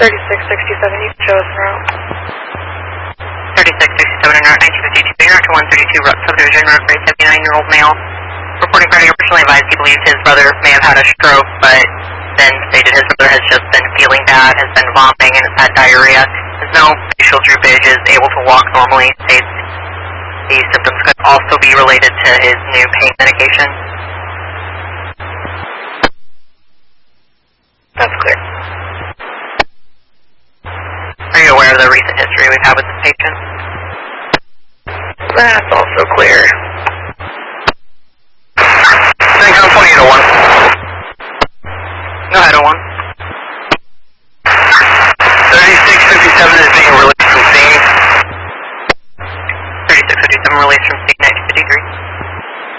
3667, you can show us en route. 3667 en route 1952, you're to 132 Route Subdivision, road grade 79-year-old male. Reporting Friday, personally advised he believes his brother may have had a stroke, but then stated his brother has just been feeling bad, has been vomiting, and has had diarrhea. Has no facial droopage, is able to walk normally. States the symptoms could also be related to his new pain medication. That's clear. Are you aware of the recent history we've had with this patient? That's also clear. Go ahead, 01.